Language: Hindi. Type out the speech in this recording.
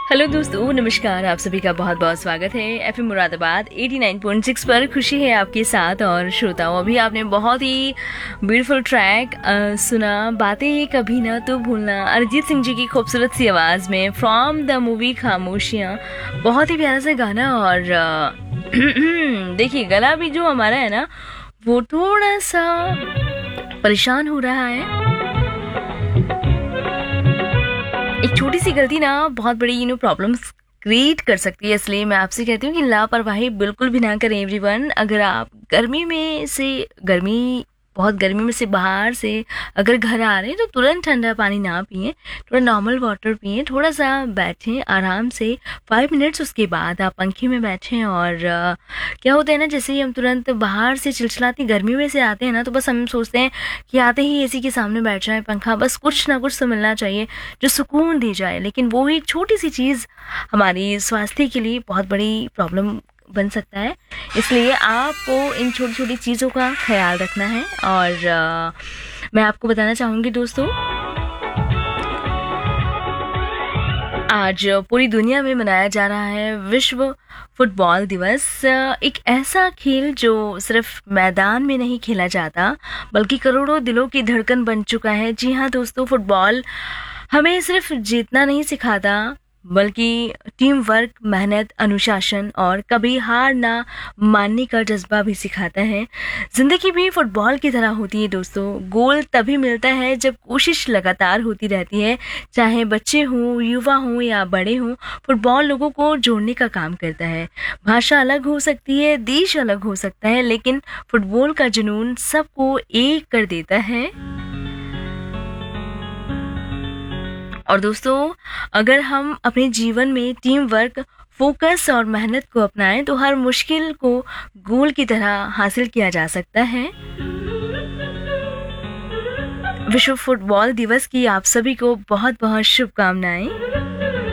हेलो दोस्तों, नमस्कार। आप सभी का बहुत बहुत स्वागत है एफएम मुरादाबाद 89.6 पर। खुशी है आपके साथ। और श्रोताओं, अभी आपने बहुत ही ब्यूटीफुल ट्रैक सुना, बातें ये कभी ना तो भूलना, अरिजीत सिंह जी की खूबसूरत सी आवाज़ में, फ्रॉम द मूवी खामोशियाँ। बहुत ही प्यारा सा गाना। और देखिए, गला भी जो हमारा है ना, वो थोड़ा सा परेशान हो रहा है। एक छोटी सी गलती ना बहुत बड़ी प्रॉब्लम्स क्रिएट कर सकती है। इसलिए मैं आपसे कहती हूँ कि लापरवाही बिल्कुल भी ना करें एवरीवन। अगर आप बहुत गर्मी में से बाहर से अगर घर आ रहे हैं तो तुरंत ठंडा पानी ना पिएं, थोड़ा नॉर्मल वाटर पिएं, थोड़ा सा बैठें आराम से 5 मिनट्स। उसके बाद आप पंखे में बैठें। और क्या होता है ना, जैसे ही हम तुरंत बाहर से चिलचिलाती गर्मी में से आते हैं ना, तो बस हम सोचते हैं कि आते ही एसी के सामने बैठ जाए, पंखा, बस कुछ ना कुछ तो मिलना चाहिए जो सुकून दे जाए। लेकिन वो एक छोटी सी चीज़ हमारी स्वास्थ्य के लिए बहुत बड़ी प्रॉब्लम बन सकता है। इसलिए आपको इन छोटी छोटी चीज़ों का ख्याल रखना है। और मैं आपको बताना चाहूँगी दोस्तों, आज पूरी दुनिया में मनाया जा रहा है विश्व फुटबॉल दिवस। एक ऐसा खेल जो सिर्फ मैदान में नहीं खेला जाता, बल्कि करोड़ों दिलों की धड़कन बन चुका है। जी हाँ दोस्तों, फुटबॉल हमें सिर्फ जीतना नहीं सिखाता, बल्कि टीम वर्क, मेहनत, अनुशासन और कभी हार ना मानने का जज्बा भी सिखाता है। जिंदगी भी फुटबॉल की तरह होती है दोस्तों। गोल तभी मिलता है जब कोशिश लगातार होती रहती है। चाहे बच्चे हों, युवा हों या बड़े हों, फुटबॉल लोगों को जोड़ने का काम करता है। भाषा अलग हो सकती है, देश अलग हो सकता है, लेकिन फुटबॉल का जुनून सबको एक कर देता है। और दोस्तों, अगर हम अपने जीवन में टीम वर्क, फोकस और मेहनत को अपनाएं तो हर मुश्किल को गोल की तरह हासिल किया जा सकता है। विश्व फुटबॉल दिवस की आप सभी को बहुत बहुत शुभकामनाएं।